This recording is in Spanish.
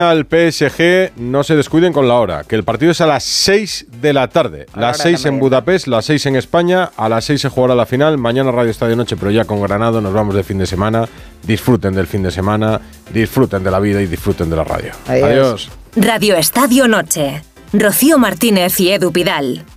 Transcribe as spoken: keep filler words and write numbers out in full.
Al P S G, no se descuiden con la hora, que el partido es a las seis de la tarde. A las seis en Budapest, las seis en España, a las seis se jugará la final. Mañana Radio Estadio Noche, pero ya con Granado nos vamos de fin de semana. Disfruten del fin de semana, disfruten de la vida y disfruten de la radio. Adiós. Adiós. Radio Estadio Noche. Rocío Martínez y Edu Pidal.